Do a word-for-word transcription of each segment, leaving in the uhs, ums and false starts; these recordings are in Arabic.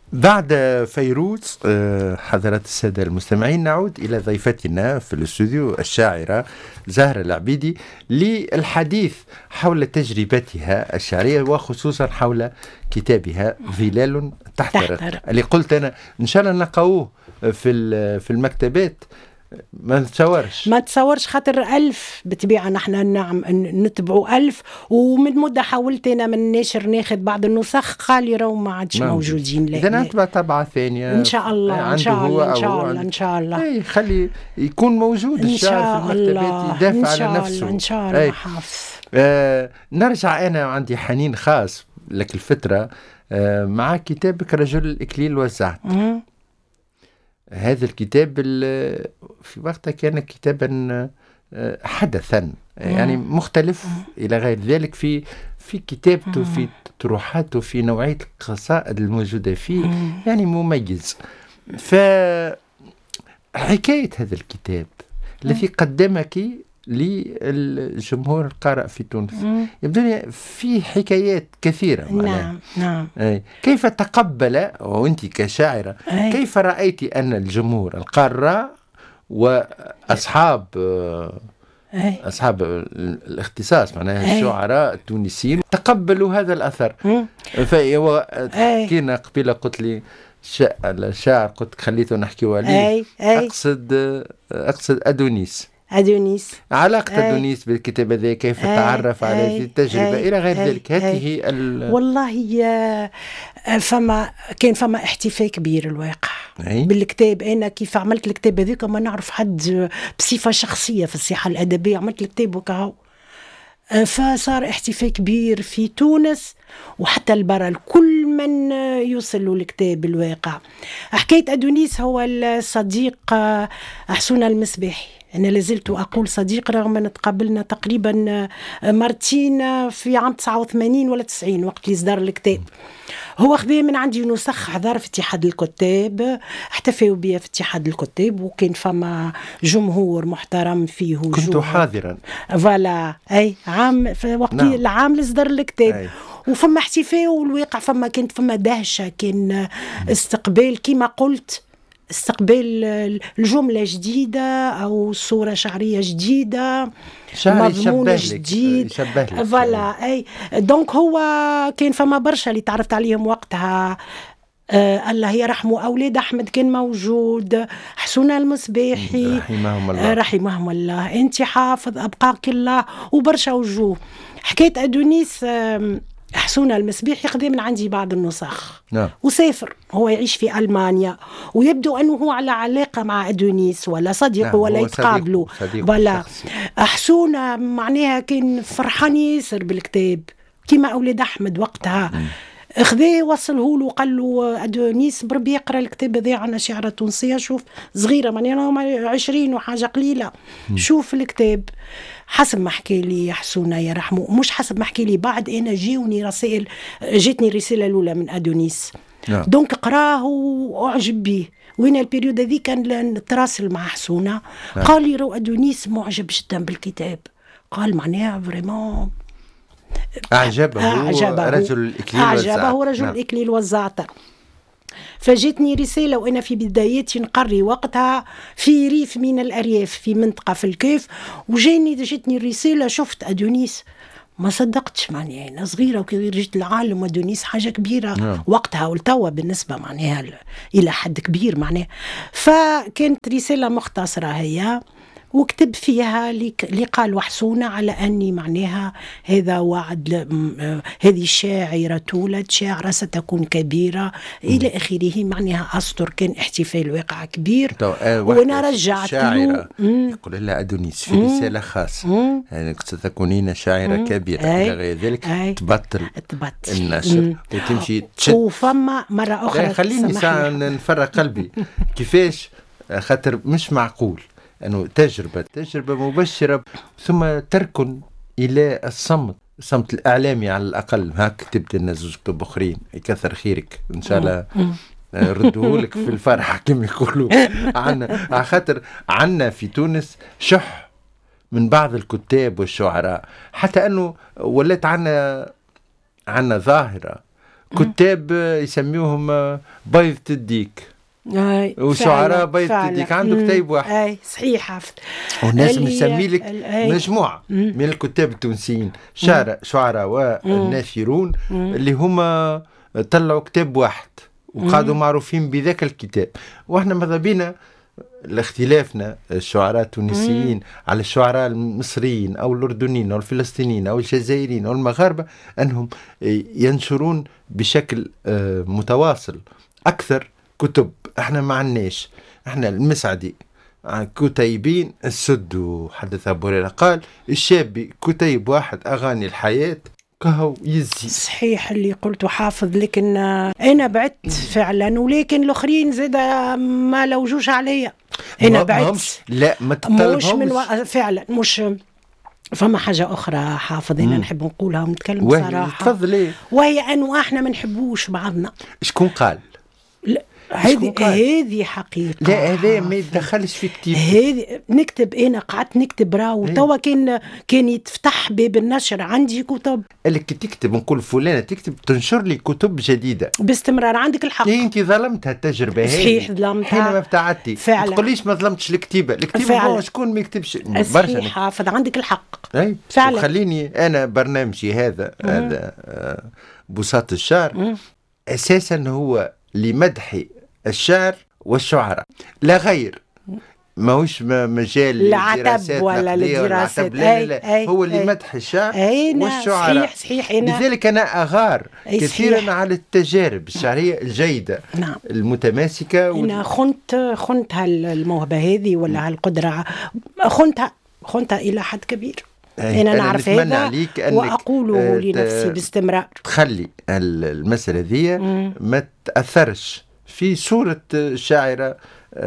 بعد فيروز حضرات السادة المستمعين، نعود إلى ضيفتنا في الاستوديو الشاعرة زهرة العبيدي للحديث حول تجربتها الشعرية، وخصوصا حول كتابها ظلال تحترق، اللي قلت أنا إن شاء الله نلقاوه في في المكتبات. ما تصورش ما تصورش خاطر ألف بطبيعة نحن نعم نتبعوا ألف، ومن مدة حاولت أنا من الناشر ناخذ بعض النسخ قال لي راهو ما عادش موجودين. إذا نتبع طبعة ثانية إن شاء الله إن شاء الله إن شاء الله إن شاء الله أي خلي يكون موجود الشعر في المكتبات يدافع على نفسه إن شاء الله حافظ. آه نرجع أنا عندي حنين خاص لك الفترة آه مع كتابك رجل الإكليل والزعتر. هذا الكتاب في وقتها كان كتابا حدثا يعني مختلف إلى غير ذلك في في كتابته في طروحاته في نوعية القصائد الموجودة فيه، يعني مميز. فحكاية هذا الكتاب الذي قدمك للجمهور القارئ في تونس يبدو لي في حكايات كثيرة. نعم نعم. كيف تقبل وأنت كشاعرة أي. كيف رأيت أن الجمهور القارئ وأصحاب أي. أصحاب الاختصاص معناها الشعراء التونسيين تقبلوا هذا الأثر؟ فحكينا قبيلة قلت لي الشاعر قلت خليته نحكي عليه أقصد أقصد أدونيس. أدونيس علاقة أي. أدونيس بالكتاب هذا كيف أي. تعرف على هذه التجربة أي. إلى غير أي. ذلك هذه هي ال... والله فما كان فما احتفاء كبير الواقع أي. بالكتاب. أنا كيف عملت الكتاب هذيك ما نعرف حد بصفة شخصية في الساحة الأدبية، عملت الكتاب وكهو فصار احتفاء كبير في تونس وحتى البرا، كل من يوصل له الكتاب الواقع. حكاية أدونيس هو الصديق حسون المسباحي. أنا لازلت أقول صديق رغم أن تقابلنا تقريبا مرتين في عام تسعة وثمانين ولا تسعين وقت اللي صدر الكتاب. هو خذيه من عندي نسخ حضر في اتحاد الكتاب، احتفلوا بيا في اتحاد الكتاب وكان فما جمهور محترم فيه. كنت حاضرا فوالا أي عام في وقت نعم. العام اللي صدر الكتاب أي. وفما احتفال والواقع فما كانت فما دهشة، كان استقبال كما قلت، استقبال الجملة جديدة أو صورة شعرية جديدة، مضمون جديد فوالا أي. دونك هو كان فما برشا اللي تعرفت عليهم وقتها. آه الله يرحمه أولاد أحمد كان موجود، حسون المسباحي رحمهم الله رحمهم الله، أنت حافظ أبقاك الله، وبرشا وجوه. حكاية أدونيس آه حسون المسباحي خذ من عندي بعض النسخ نعم. وسافر، هو يعيش في ألمانيا ويبدو أنه هو على علاقة مع أدونيس ولا صديقه نعم. ولا يتقابلوا ولا حسون معناها كان فرحان ياسر بالكتاب كما أولاد أحمد وقتها. خذيه وصله له قال له أدونيس بربي يقرأ الكتاب هذا عنا شعرة تونسية، شوف صغيرة معناها عشرين وحاجة قليلة، شوف الكتاب. حسب ما حكي لي حسونة يرحمه، مش حسب ما حكي لي بعد أنا جيوني رسائل، جاتني الرسالة الأولى من أدونيس نعم. دونك قراه وأعجب به. وين البريود هذه كان نتراسل مع حسونة نعم. قال لي رو أدونيس معجب جدا بالكتاب، قال معناها فريمون أعجبه, أعجبه رجل الإكليل والزعتر أعجبه رجل نعم. الإكليل والزعتر. فجتني رسالة وأنا في بدايتي نقري وقتها في ريف من الأرياف في منطقة في الكيف، وجاني جتني الرسالة شفت أدونيس ما صدقتش، معناها أنا صغيرة وكي رجت العالم أدونيس حاجة كبيرة نعم. وقتها والتوا بالنسبة معناها إلى حد كبير معناها. فكانت رسالة مختصرة هي وكتب فيها اللي قال وحسونة على أني معناها هذا وعد هذه الشاعرة تولد شاعرة ستكون كبيرة إلى آخره، معناها أسطر. كان احتفال واقع كبير وأنا رجعت له يقول لها أدونيس في رسالة خاصة يعني ستكونين شاعرة كبيرة إلى غير ذلك تبطل النشر وتمشي تشد. وفما مرة أخرى خليني ساعة نفرق قلبي كيفاش خاطر مش معقول أنه تجربة تجربة مبشرة ثم تركن إلى الصمت، الصمت الإعلامي على الأقل. هاك كتبت لنا زوج كتب أخرين يكثر خيرك إن شاء الله ردهولك في الفرحة كما يقولوا. عنا خاطر عنا في تونس شح من بعض الكتاب والشعراء، حتى أنه ولات عنا عنا ظاهرة كتاب يسميوهم بيضة الديك وشعراء بيضة الديك، عنده كتاب واحد. اي صحيح حافظ. وناس مسمي لك مجموعة مم. من الكتاب التونسيين شعراء شعراء والناثرون اللي هما طلعوا كتاب واحد وقعدوا معروفين بذاك الكتاب. واحنا ماذا بينا لاختلافنا الشعراء التونسيين على الشعراء المصريين أو الأردنيين أو الفلسطينيين أو الجزائريين أو المغاربة أنهم ينشرون بشكل متواصل أكثر كتب. احنا ما عناش، احنا المسعدي كتيبين السد حدث أبو هريرة قال الشاب كتيب واحد أغاني الحياة كهو يزي. صحيح اللي قلته حافظ، لكن أنا بعدت فعلا، ولكن الآخرين زاد ما لوجوش عليا. أنا بعدت لا ما تطلبهمش مش من و... فعلا مش فما حاجة أخرى حافظ أنا نحب نقولها ونتكلم بصراحة. تفضلي. وهي أنه احنا ما نحبوش بعضنا. شكون قال؟ لا هذه هذه حقيقة. لا هذا ما يدخلش في كتيب. هذه نكتب أنا قعدت نكتب راو توا كان كان يتفتح باب النشر عندي كتب. اللي تكتب نقول فلانة تكتب تنشر لي كتب جديدة باستمرار. عندك الحق. إيه أنت ظلمتها التجربة هذه. صحيح ظلمتها. حينما ابتعدتي. فعلا. ما تقوليش ما ظلمتش الكتيبة. الكتيبة هو شكون ما يكتبش. صحيح حافظ عندك الحق. أي فعلا. خليني أنا برنامجي هذا مم. هذا آه بساط الشعر مم. أساسا هو لمدح الشعر والشعراء لا غير، ماهوش مجال العتب ولا الدراسات. لا لا لا أي هو أي لمدح الشعر والشعراء. صحيح صحيح. لذلك أنا أغار كثيرا صحيح. على التجارب الشعرية الجيدة نعم. المتماسكة. أنا خنت خنت هالموهبة هذه ولا هالقدرة خنتها خنتها إلى حد كبير. أنا, أنا نعرف هذا وأقوله لنفسي باستمرار. تخلي المسألة ذي ما تأثرش في صورة الشاعرة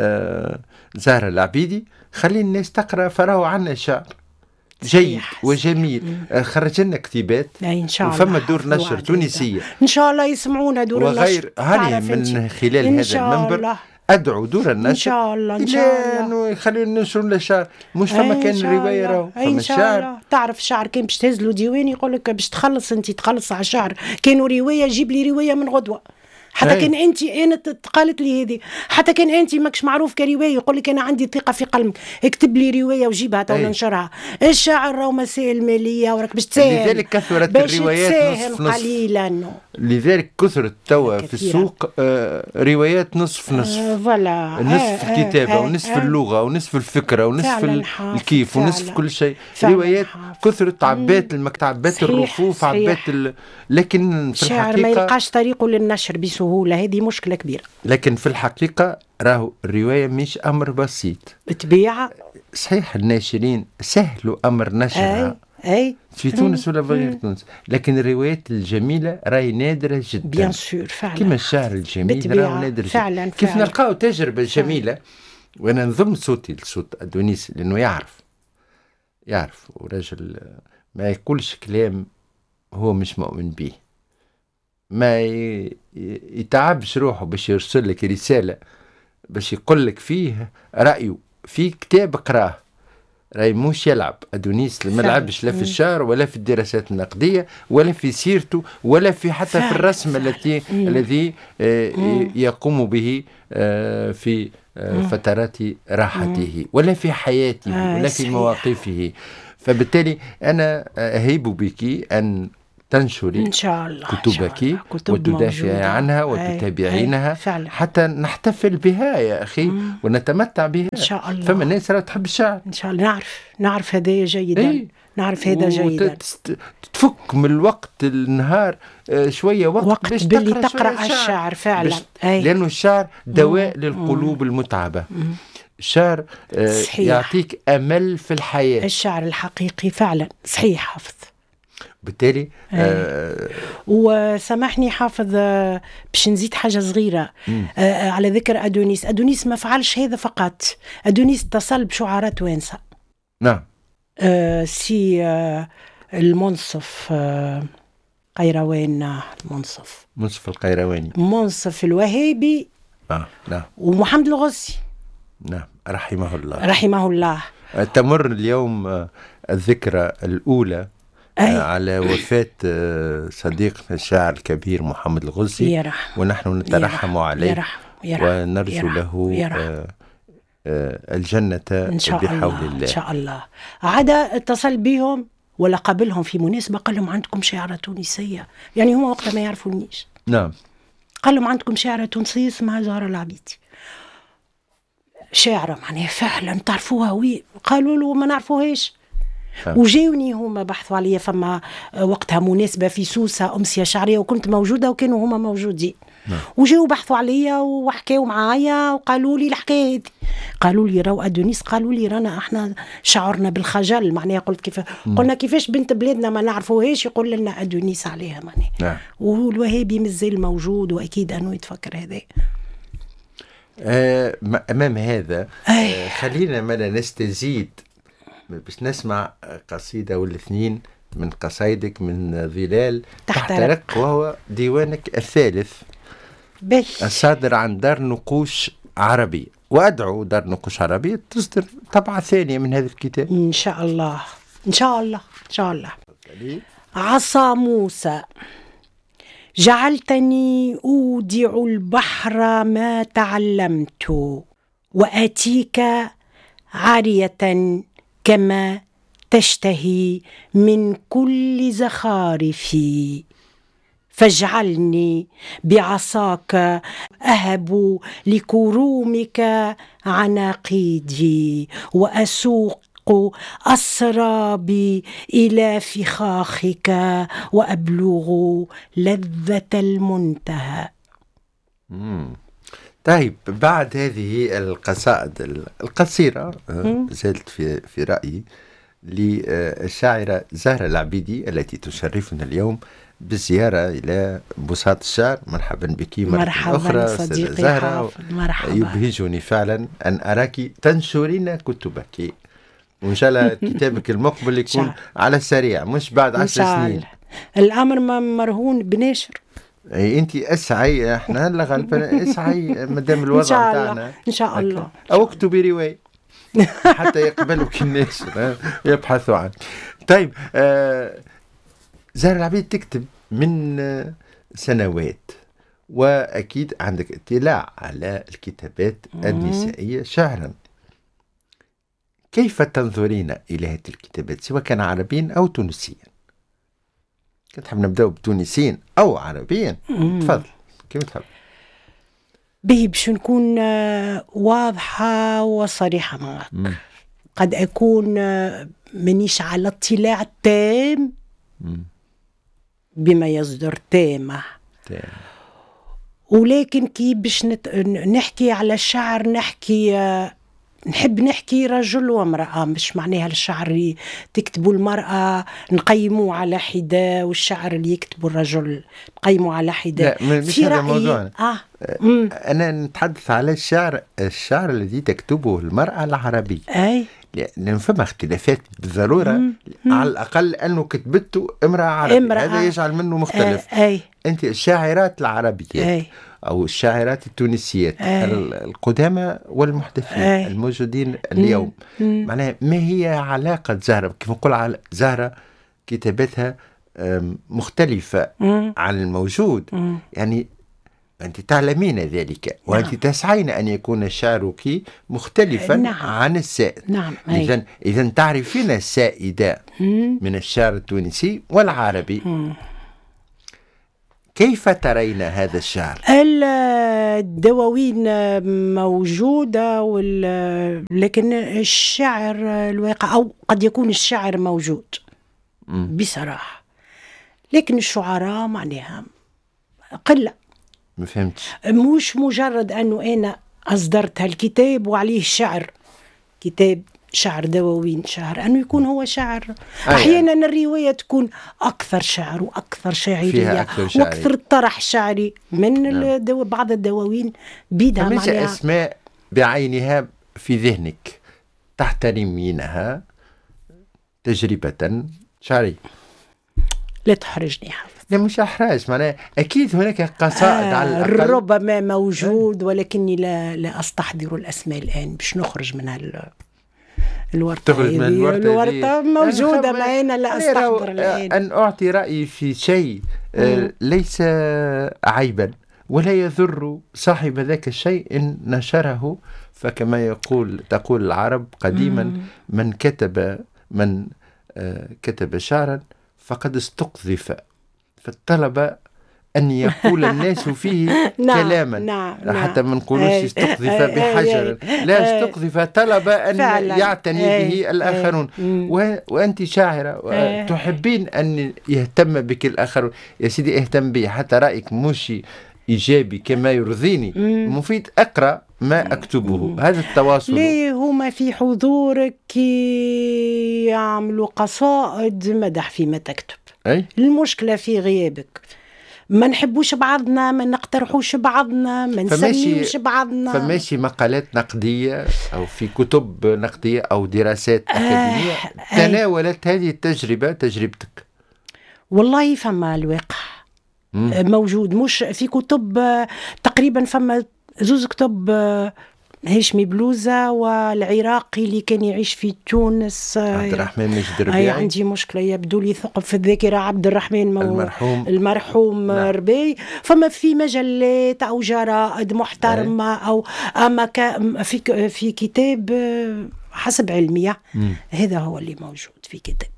زهرة العبيدي. خلي الناس تقرأ فراه عنا شعر جيد وجميل. خرج لنا كتابات إن شاء الله وفما دور نشر تونسية إن شاء الله يسمعونا دور وغير هذه من خلال هذا المنبر أدعو دور النشر إن شاء الله إن شاء الله يخلينا ننشروا الشعر. مش فما كان رواية راهو فما الشعر. تعرف الشعر كان باش تهز له ديوان يقول لك باش تخلص أنت تخلص على الشعر. كانوا رواية جيب لي رواية من غدوة. حتى كان انت انا قالت لي هذه حتى كان انت ماكش معروف كروايه يقول لك انا عندي ثقه في قلبك اكتب لي روايه وجيبها تو ننشرها. الشاعر راهو مسائل ماليه وراك باش تساهم. لذلك كثرت الروايات نصف نصف قليلا. لذلك كثرت توا في السوق آه روايات نصف نصف فوالا آه نصف آه الكتابه آه ونصف آه اللغه ونصف الفكره ونصف الكيف ونصف كل شيء. روايات كثرت عبات المكتبات الرفوف عبات ال... لكن في الشاعر الحقيقه ما يلقاش طريقه للنشر بسهوله. هذه مشكله كبيره. لكن في الحقيقه راهو الروايه مش امر بسيط تبيع. صحيح الناشرين سهلوا امر نشرها أي. أي. في تونس ولا غير تونس، لكن الروايات الجميلة راهي نادرة جدا. بيان سور فعلا. كما الشعر الجميل راهو نادر جدا. فعلا. كيف فعلا. نلقاو تجربة جميلة. وانا نضم صوتي لصوت أدونيس لانه يعرف يعرف ورجل ما يقولش كلام هو مش مؤمن به، ما يتعبش روحه باش يرسل لك رسالة باش يقول لك فيه رأيه في كتاب اقراه. راي موش يلعب أدونيس ما لعبش لا في الشعر ولا في الدراسات النقدية ولا في سيرته ولا في حتى فعلا. في الرسم التي الذي يقوم به في فترات راحته ولا في حياته ولا في مواقفه. فبالتالي أنا أهيب بك أن تنشري إن شاء الله كتبك وتدافعي عنها وتتابعينها حتى نحتفل بها يا أخي مم. ونتمتع بها إن شاء الله. فما الناس لا تحب الشعر إن شاء الله. نعرف نعرف هذا جيدا. ايه؟ نعرف هذا جيدا. تفك من الوقت النهار شوية وقت, وقت باش باللي تقرأ الشعر, الشعر فعلا. لأنه الشعر دواء مم. للقلوب مم. المتعبة. مم. الشعر صحيح. يعطيك أمل في الحياة. الشعر الحقيقي فعلا صحيح حافظ. بالتالي آه وسامحني حافظ آه باش نزيد حاجة صغيرة آه على ذكر أدونيس. أدونيس ما فعلش هذا فقط. أدونيس اتصل بشعراء توانسة. نعم. آه سي آه المنصف آه قيروان المنصف منصف القيرواني منصف الوهابي آه نعم ومحمد الغسي نعم رحمه الله رحمه الله. تمر اليوم الذكرى الأولى على وفاة صديقنا الشاعر الكبير محمد الغزي، يرحم. ونحن نترحم عليه يرحم. يرحم. ونرجو يرحم. له يرحم. الجنة إن شاء بحول الله. الله. إن شاء الله. عدا اتصل بهم ولا قابلهم في مناسبة قال لهم عندكم شاعرة تونسية، يعني هم وقتها ما يعرفونيش. نعم. قال لهم عندكم شاعرة تونسية اسمها زهرة العبيدي، شاعرة معناها فعلا تعرفوها؟ وي. قالوا له ما نعرفوهاش. وجاوني هما بحثوا عليا، فما وقتها مناسبة في سوسة أمسية شعرية وكنت موجودة وكانوا هما موجودين. نعم. وجاوا بحثوا عليا وحكاوا معايا وقالوا لي الحكاية هذه، قالوا لي راو أدونيس، قالوا لي رانا احنا شعرنا بالخجل معناها. قلت كيف؟ قلنا كيفاش بنت بلادنا ما نعرفوهاش يقول لنا أدونيس عليها معناها. نعم. والوهابي مازال موجود وأكيد أنه يتفكر هذا. آه أمام هذا آه خلينا ما نستزيد باش نسمع قصيدة ولا اثنين من قصايدك من ظلال تحت رق، وهو ديوانك الثالث بش. الصادر عن دار نقوش عربي، وأدعو دار نقوش عربية تصدر طبعة ثانية من هذا الكتاب إن شاء الله. إن شاء الله. إن شاء الله. عصا موسى. جعلتني أودع البحر ما تعلمت، وآتيك عارية كما تشتهي من كل زخارفي، فاجعلني بعصاك أهب لكرومك عناقيدي، وأسوق أسرابي إلى فخاخك، وأبلغ لذة المنتهى. مم. طيب بعد هذه القصائد القصيرة زالت في في رأيي للشاعرة زهرة العبيدي التي تشرفنا اليوم بالزيارة إلى بساط الشعر، مرحبا بك مرة مرحبا أخرى صديقي زهرة. مرحبا. يبهجني فعلا أن أراك تنشرين كتبك، وإن شاء الله كتابك المقبل يكون على السريع مش بعد عشر سنين. الأمر مرهون بنشر. اي انت اسعي، احنا هلا غالبا اسعي مدام الوضع بتاعنا ان شاء الله. او اكتبي روايه حتى يقبلوك الناس يبحثوا عنك. طيب آه زهرة العبيد تكتب من آه سنوات، واكيد عندك اطلاع على الكتابات النسائيه شعرا. كيف تنظرين الى هذه الكتابات سواء كان عربيا او تونسيا؟ كنت حاب نبداو بتونسيين او عربيا. تفضل كيف تحب. به باش نكون واضحه وصريحه معك. قد اكون منيش على اطلاع تام بما يصدر تامه، ولكن كي باش نت... نحكي على الشعر نحكي نحب نحكي رجل وامرأة، مش معناها الشعر اللي تكتبوا المرأة نقيموا على حدة، والشعر اللي يكتبوا الرجل نقيموا على حدة. لا مش هذا موضوعنا. آه. أنا نتحدث على الشعر الشعر الذي تكتبه المرأة العربية. أي لأن فما اختلافات بالضرورة. مم. على الأقل أنه كتبته امرأة عربية امرأة. هذا يجعل منه مختلف. أي. أنت الشاعرات العربيات أي. أو الشاعرات التونسيات القدامى والمحدثين أي. الموجودين اليوم، معناها ما هي علاقة زهرة؟ كيف نقول على زهرة كتابتها مختلفة مم. عن الموجود. مم. يعني أنت تعلمين ذلك وأنت نعم. تسعين أن يكون شعرك مختلفا نعم. عن السائد. نعم. إذن إذن تعرفين السائدة من الشعر التونسي والعربي. مم. كيف ترين هذا الشعر؟ الدواوين موجودة لكن الشعر الواقع أو قد يكون الشعر موجود مم. بصراحة، لكن الشعراء معناها قلة. ما فهمتش. مش مجرد أنه أنا أصدرت هالكتاب وعليه شعر، كتاب شعر دواوين شعر، أنه يكون هو شعر. آه أحيانا يعني. الرواية تكون أكثر شعر وأكثر شاعرية وأكثر طرح شعري من الدو... بعض الدواوين بيدها معناها. أسماء بعينها في ذهنك تحترمينها تجربة شعرية؟ لا تحرجني حافظ. لا مش أحراج، معناها أكيد هناك قصائد آه على الأقل. ربما موجود ولكني لا لا أستحضر الأسماء الآن باش نخرج من هال الورطة تخرج من الورطة, الورطة موجودة معنا، لا أستحضر الآن. أن أعطي رأيي في شيء آه ليس عيبا ولا يضر صاحب ذاك الشيء إن نشره. فكما يقول تقول العرب قديما مم. من كتب من آه كتب شعرا فقد استقذف، فالطلب أن يقول الناس فيه نعم كلاما نعم حتى ما نقولوش استقذف بحجر، لا استقذف طلب أن فعلا يعتني به الآخرون. وأنت شاعرة تحبين أن يهتم بك الآخرون، يا سيدي اهتم بي حتى رأيك مش إيجابي كما يرضيني مفيد، أقرأ ما أكتبه. هذا التواصل. ليه هما في حضورك يعملوا قصائد مدح فيما تكتب؟ أي؟ المشكلة في غيابك، ما نحبوش بعضنا، ما نقترحوش بعضنا، ما نسميوش بعضنا. فماشي مقالات نقدية أو في كتب نقدية أو دراسات أكاديمية آه تناولت آه هذه التجربة تجربتك؟ والله فما الواقع مم. موجود، مش في كتب تقريبا. فما زوز كتب هاشمي بلوزة والعراقي اللي كان يعيش في تونس عبد الرحمن مجد ربيعي. أي عندي مشكلة يبدو لي ثقب في الذاكرة عبد الرحمن مو المرحوم المرحوم نعم. ربيعي. فما في مجلات أو جرائد محترمة أي. أو أما في في كتاب حسب علمية مم. هذا هو اللي موجود في كتاب.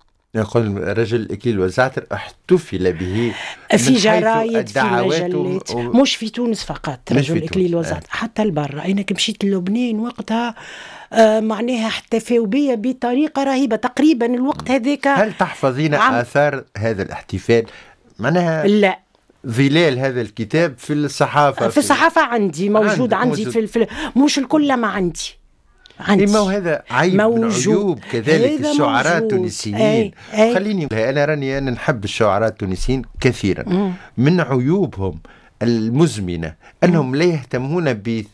يقول رجل الإكليل والزعتر احتفل به في جرايد في مجلات و... مش في تونس فقط. رجل الإكليل والزعتر آه. حتى البرة. أنا مشيت للبنان وقتها آه معناها احتفوا بي بطريقة رهيبة تقريبا الوقت هذاك. هل تحفظين عم... آثار هذا الاحتفال؟ معناها لا ظلال هذا الكتاب في الصحافة. في الصحافة عندي موجود عندي, عندي في, في مش الكل ما عندي عندي. ما هذا عيب موجود. من عيوب كذلك الشعراء التونسيين. أي. أي. خليني أنا راني أنا نحب الشعراء التونسيين كثيرا. مم. من عيوبهم المزمنة أنهم لا يهتمون ب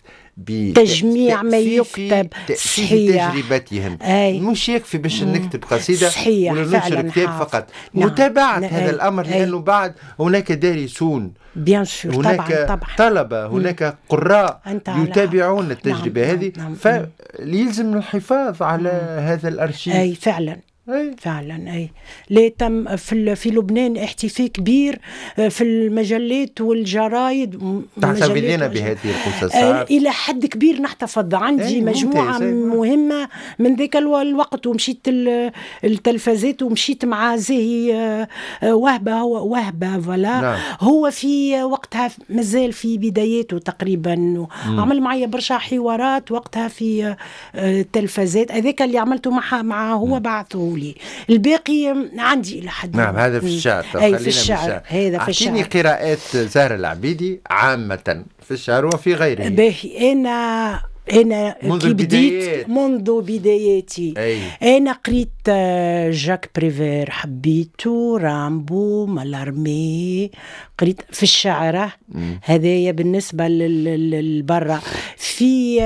بتجميع ما يكتب صحيح في تجربتهم. أي. مش يكفي باش نكتب قصيدة ولا ننشر كتاب فقط. نعم. متابعة نعم. هذا الأمر أي. لأنه بعد هناك دارسون بيان سور هناك طبعا. طلبة هناك قراء يتابعون التجربة نعم. هذه نعم. فليلزم الحفاظ على مم. هذا الأرشيف. أي فعلا أي. فعلا أي ليه تم في في لبنان احتفاء كبير في المجلات والجرايد. تحتفظين بهذه القصصات إلى حد كبير نحتفظ. عندي أي مجموعة مهمة من ذاك الوقت، ومشيت التلفزات ومشيت مع زاهي وهبة هو وهبة فلا نعم. هو في وقتها مازال في بداياته تقريبا مم. عمل معي برشا حوارات وقتها في التلفزات. هذاك اللي عملته مع مع هو بعثه لي. الباقي عندي إلى حد نعم. هذا في الشعر. أي في الشعر. هذا في الشعر. أعطيني قراءات زهرة العبيدي عامة في الشعر وفي غيره. باهي أنا أنا منذ بديت منذ بداياتي أي. أنا قريت جاك بريفير حبيته، رامبو، مالارمي، قريت في الشعر. هذايا بالنسبة للبرة. في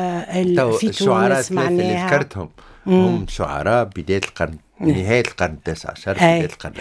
في تونس معناها اللي ذكرتهم هم شعراء بداية القرن نهاية القرن التاسع عشر بداية القرن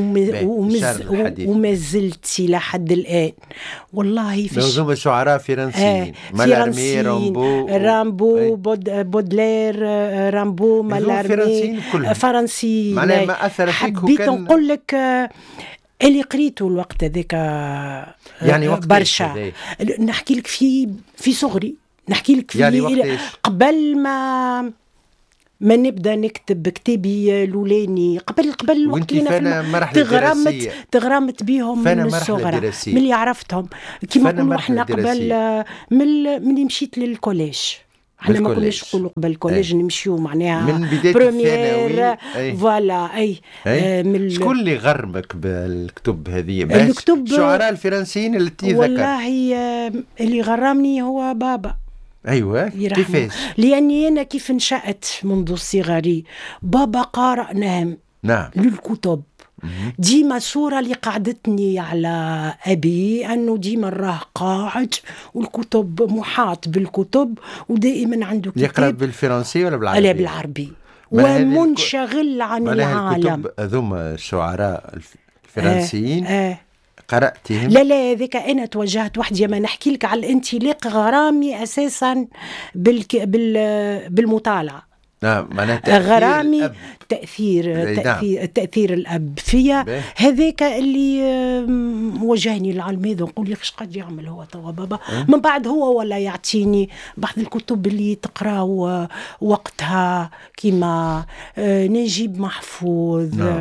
العشرين وما زلت إلى حد الآن والله. في موزوم الشعراء فرنسيين مالارمي رامبو رامبو بود بودلير رامبو مالارمي فرنسي. معناها ما أثر فيك. حبيت نقول لك اللي قريته الوقت هذاك يعني وقت برشا. نحكي لك في في صغري، نحكي لك في يعني قبل ما ما نبدا نكتب كتابي الاولاني، قبل قبل الوقت اللي تغرمت تغرمت بيهم من الصغر من اللي عرفتهم كيما نقولوا احنا قبل من من مشيت للكوليج. احنا ما كناش نقولوا قبل الكوليج نمشيو معناها من بدايه الثانوي. فوالا اي, أي. من شكون اللي غرمك بالكتب هذه؟ الكتب الشعراء الفرنسيين اللي ذكر. والله اللي غرمني هو بابا. أيوة كيفاش؟ لأني أنا كيف نشأت منذ صغري بابا قارئ نهم نعم للكتب. ديما الصورة اللي قعدتني على أبي أنه ديما راه قاعد والكتب محاط بالكتب ودائما عنده كتاب. يقرأ بالفرنسي ولا بالعربي؟ لا بالعربي ومنشغل عن العالم. الكتب هذوما الشعراء الفرنسيين آه آه قرأتهم؟ لا لا هذيك أنا توجهت وحدي. ما نحكي لك على الانطلاق غرامي أساسا بالك بال بالمطالعة. نعم معناتها غرامي تأثير تأثير التأثير الأب فيا هذاك اللي وجهني للعلميد ونقول يا اخي قد يعمل هو توا بابا أه؟ من بعد هو ولا يعطيني بعض الكتب اللي تقراو وقتها كيما نجيب محفوظ نعم.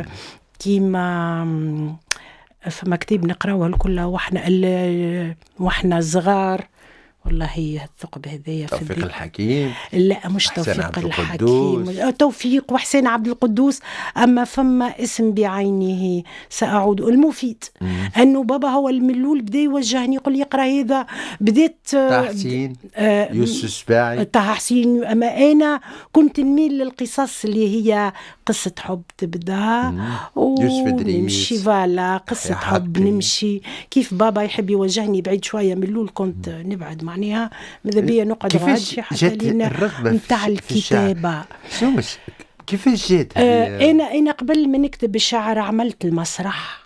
كيما فما كتاب نقراوه الكل واحنا واحنا صغار والله الثقب هذايا في توفيق الحكيم لا مش توفيق الحكيم توفيق وحسين عبد القدوس أما فما اسم بعينه سأعود المفيد مم. أنه بابا هو الملول بدأ يوجهني يقول لي اقرأ هذا بديت تحسين آه يوسف سباعي تحسين أما أنا كنت نميل للقصص اللي هي قصة حب تبدأ ونمشي فالا قصة حب نمشي كيف بابا يحب يوجهني بعيد شوية ملول كنت نبعد مع معناها ماذا بيا نقعد غادي حتى لينا نتاع الكتابة. شو مش كيفاش جات؟ آه أنا أنا قبل ما نكتب الشعر عملت المسرح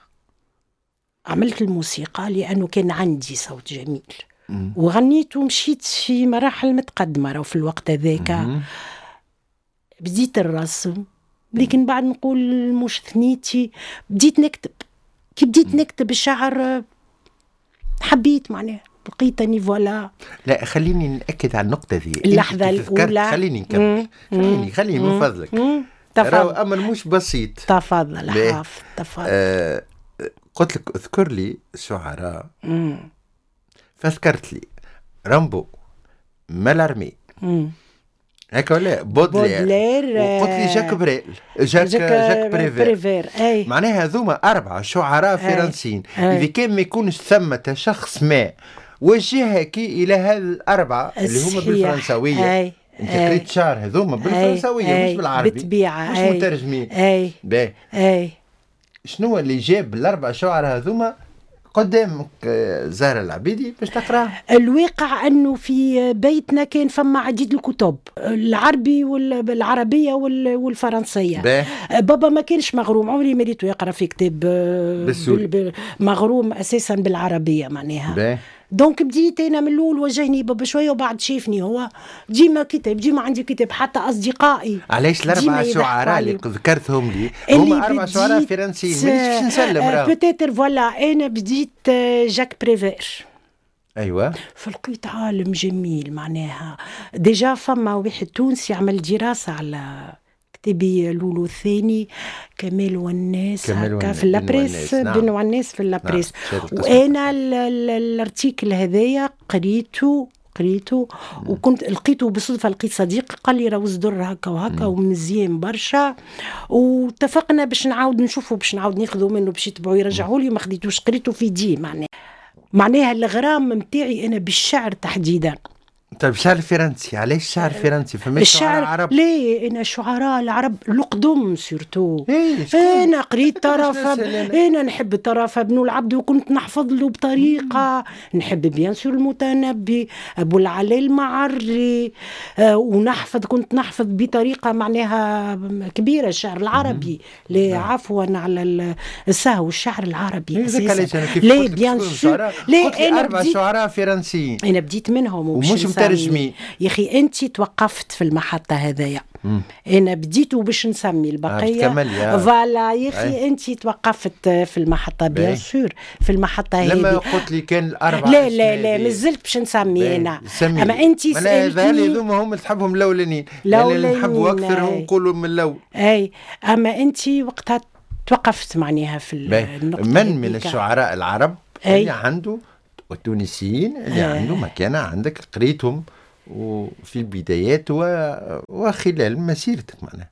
عملت الموسيقى لأنه كان عندي صوت جميل م. وغنيت ومشيت في مراحل متقدمة وفي الوقت هذاك بديت الرسم لكن بعد نقول مش ثنيتي بديت نكتب كي بديت نكتب الشعر حبيت معناه لقيتني فوالا. لا خليني نأكد على النقطة ذي اللحظة الأولى خليني نكمل خليني خليني من فضلك راهو أمر مش بسيط. تفضل حافظ تفضل. آه قلت لك اذكر لي شعراء فذكرت لي رامبو مالارمي هكا ولا بودلير, بودلير وقلت لي جاك بريل جاك جاك, جاك بريفير, بريفير. أي. معناها هذوما أربعة شعراء فرنسيين إذا كان ما يكونش ثمة شخص ما وجهك إلى هذه الأربعة اللي هما بالفرنساوية. أي. انت قريت شعر هذوما بالفرنساوية أي. مش بالعربي بالطبيعة مش مترجمين. أي أي شنو اللي جاب الأربع شعراء هذوما قدامك زهرة العبيدي باش تقرأ؟ الواقع أنه في بيتنا كان فما عديد الكتب العربي والعربية والفرنسية بيه. بابا ما كانش مغروم عمري ما ريته يقرأ في كتاب مغروم أساسا بالعربية معناها بيه. دونك بديت انا من الاول وجهني بابا شويه وبعد شافني هو ديما كتاب ديما عندي كتاب حتى اصدقائي. علاش الاربع شعراء اللي ذكرتهم لي هما اربع شعراء فرنسيين مانيش باش نسلم راه بوتيتر فوالا انا بديت جاك بريفير ايوه فلقيت عالم جميل معناها ديجا فما واحد تونسي عمل دراسه على كتابي لولو الثاني كمال والناس هكا في اللابريس بن والناس في اللابريس نعم. وانا الارتيكل هذايا قريته قريته وكنت لقيته بالصدفه لقيت صديق قال لي راه وزدر هكا وهكا ومزيان برشا واتفقنا باش نعاود نشوفه باش نعاود ناخذه منه باش يتبعوا يرجعوا لي ما خديتوش قريته في دي معناها معناها الغرام نتاعي انا بالشعر تحديدا. طيب الشعر الفرنسي علاش الشعر الفرنسي فما الشعر العرب؟ ليه انا شعراء العرب القدم سورتو انا قريت طرفه انا نحب طرفه بن العبد وكنت نحفظ له بطريقه نحب بيان سور المتنبي ابو العلي المعري آه ونحفظ كنت نحفظ بطريقه معناها كبيره الشعر العربي لا عفوا على السهو الشعر العربي اساسا ليه بيان سور ليه انا اربع شعراء فرنسيين انا بديت منهم ومش مترجمين يا اخي انت توقفت في المحطه هذايا انا بديت وباش نسمي البقيه فوالا يا اخي انت توقفت في المحطه بيان سور في المحطه هذه لما قلت لي كان الاربعه لا لا لا مازلت باش نسمي انا اما انت سالتني هذوما هم تحبهم الاولانيين اللي نحبوا اكثر نقولوا من الاول اي اما انت وقتها توقفت معناها في النقطه من من الشعراء العرب أي. اللي عنده والتونسيين اللي آه. عنده مكانة عندك قريتهم وفي البدايات و... وخلال مسيرتك معنا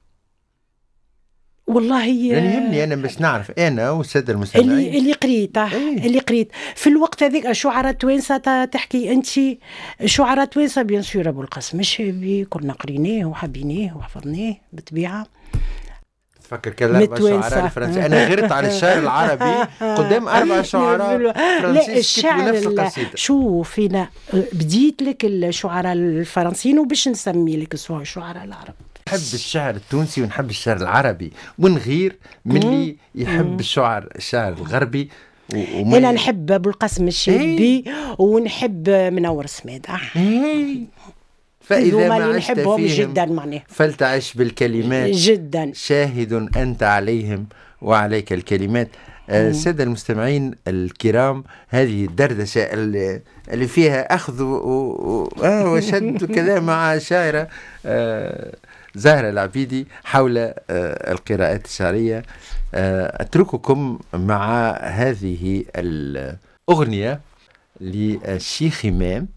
والله يعني يهمني أنا باش نعرف أنا والسادة المستمعين اللي اللي قريته أيه. اللي قريت في الوقت هذيك شعراء توانسة تحكي أنت شعراء توانسة بيان سور أبو القاسم الشابي كنا قريناه وحبيناه وحفظناه بالطبيعة فكر كذا أربع شعراء الفرنسي أنا غيرت على الشعر العربي قدام أربع شعراء فرنسيس كتبوا نفس القصيدة. شوف فينا بديت لك الشعراء الفرنسيين وباش نسمي لك سواء الشعراء العرب. نحب الشعر التونسي ونحب الشعر العربي ونغير من اللي يحب الشعر الشعر الغربي. أنا نحب أبو القاسم الشابي ونحب منور سميدة. فإذا ما عشت فيهم جدا معناه فلتعش بالكلمات جدا، شاهد أنت عليهم وعليك الكلمات. السادة آه المستمعين الكرام، هذه الدردشة اللي فيها أخذ وشد كذا مع شاعرة آه زهرة العبيدي حول آه القراءات الشعرية. آه أترككم مع هذه الأغنية للشيخ إمام.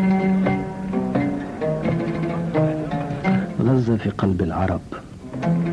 غزة في قلب العرب